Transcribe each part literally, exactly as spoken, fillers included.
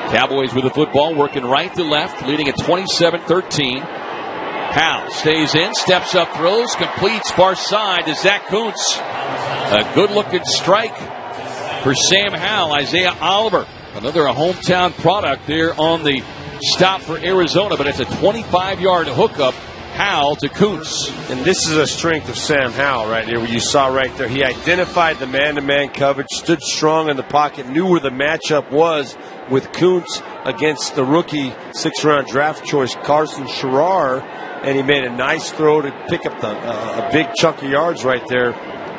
Cowboys with the football, working right to left, leading at twenty-seven thirteen. Howell stays in, steps up, throws, completes far side to Zach Kuntz. A good-looking strike for Sam Howell. Isaiah Oliver, another hometown product there on the stop for Arizona, but it's a twenty-five-yard hookup. Howell to Kuntz. And this is a strength of Sam Howell right here, where you saw right there. He identified the man-to-man coverage, stood strong in the pocket, knew where the matchup was with Kuntz against the rookie six-round draft choice, Carson Scherer, and he made a nice throw to pick up the, uh, a big chunk of yards right there.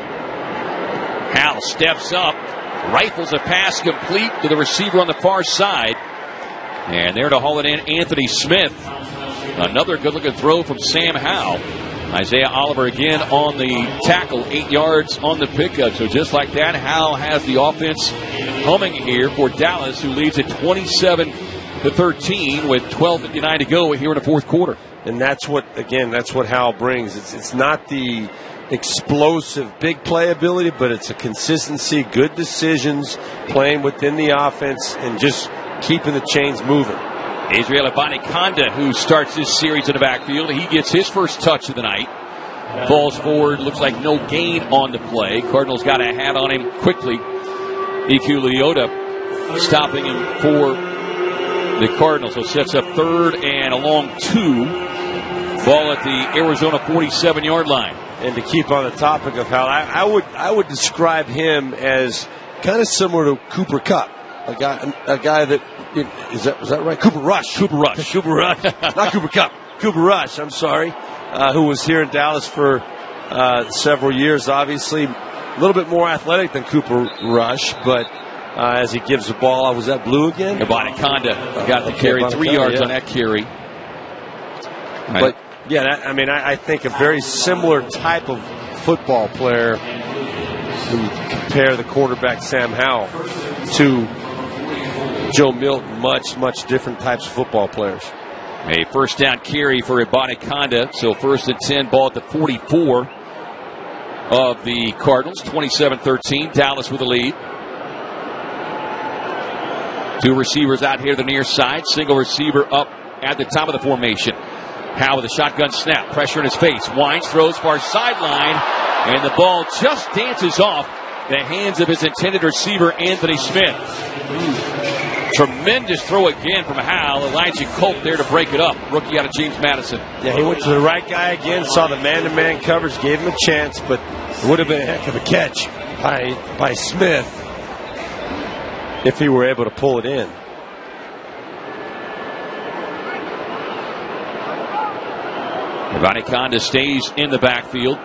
Howell steps up, rifles a pass complete to the receiver on the far side. And there to haul it in, Anthony Smith. Another good-looking throw from Sam Howell. Isaiah Oliver again on the tackle, eight yards on the pickup. So just like that, Howell has the offense humming here for Dallas, who leads at twenty-seven to thirteen with twelve fifty-nine to go here in the fourth quarter. And that's what, again, that's what Howell brings. It's, it's not the explosive big play ability, but it's a consistency, good decisions, playing within the offense, and just keeping the chains moving. Israel Abanikanda, who starts this series in the backfield, he gets his first touch of the night. Falls forward, looks like no gain on the play. Cardinals got a hat on him quickly. Iku Leota stopping him for the Cardinals. So sets up third and a long two. Ball at the Arizona forty-seven-yard line. And to keep on the topic of Howell, I, I would I would describe him as kind of similar to Cooper Kupp, a guy a guy that is that was that right? Cooper Rush, Cooper Rush, Cooper Rush, not Cooper Kupp, Cooper Rush. I'm sorry, uh, who was here in Dallas for uh, several years. Obviously, a little bit more athletic than Cooper Rush, but uh, as he gives the ball, uh, was that blue again? Abanikanda got the carry, three yards yeah. on that carry. But yeah, that, I mean, I, I think a very similar type of football player when you compare the quarterback Sam Howell to Joe Milton. Much, much different types of football players. A first down carry for Abanikanda. So first and ten, ball at the forty-four of the Cardinals. twenty-seven thirteen, Dallas with the lead. Two receivers out here to the near side. Single receiver up at the top of the formation. Howell with a shotgun snap. Pressure in his face. Winds, throws far sideline. And the ball just dances off the hands of his intended receiver, Anthony Smith. Tremendous throw again from Howell. Elijah Culp there to break it up. Rookie out of James Madison. Yeah, he went to the right guy again. Saw the man-to-man coverage. Gave him a chance, but it would have been a heck of a catch by, by Smith if he were able to pull it in. Abanikanda stays in the backfield.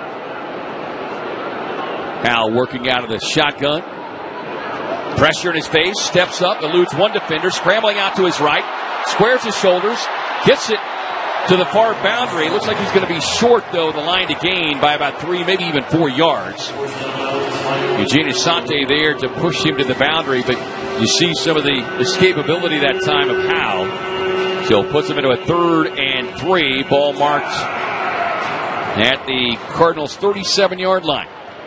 Howell working out of the shotgun. Pressure in his face. Steps up. Eludes one defender. Scrambling out to his right. Squares his shoulders. Gets it to the far boundary. Looks like he's going to be short, though, the line to gain by about three, maybe even four yards. Eugene Asante there to push him to the boundary, but you see some of the escapability that time of Howell. So puts him into a third and three. Ball marked at the Cardinals' thirty-seven-yard line.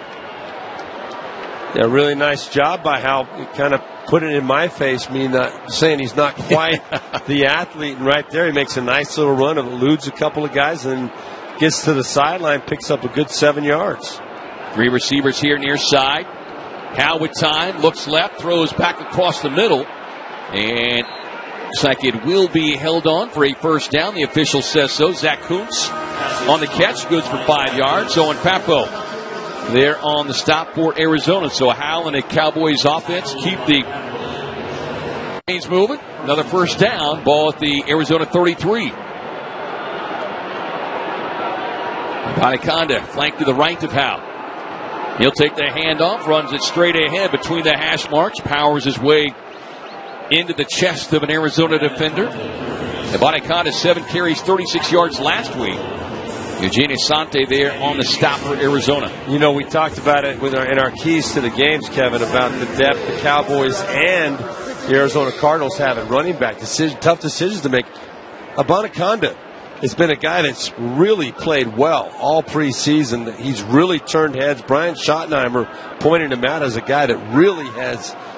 Yeah, really nice job by Howell. Kind of put it in my face, me not saying he's not quite the athlete. And right there, he makes a nice little run, eludes a couple of guys, and gets to the sideline, picks up a good seven yards. Three receivers here near side. Howell with time, looks left, throws back across the middle, and looks like it will be held on for a first down. The official says so. Zach Kuntz on the catch, goods for five yards. Owen Papo there on the stop for Arizona. So Howell and the Cowboys offense keep the chains moving. Another first down. Ball at the Arizona thirty-three. Abanikanda flanked to the right of Howell. He'll take the handoff, runs it straight ahead between the hash marks, powers his way into the chest of an Arizona defender. Abanikanda, seven carries, thirty-six yards last week. Eugene Asante there on the stop for Arizona. You know, we talked about it with our, in our keys to the games, Kevin, about the depth the Cowboys and the Arizona Cardinals have at running back. Decision, tough decisions to make. Abanikanda has been a guy that's really played well all preseason. He's really turned heads. Brian Schottenheimer pointed him out as a guy that really has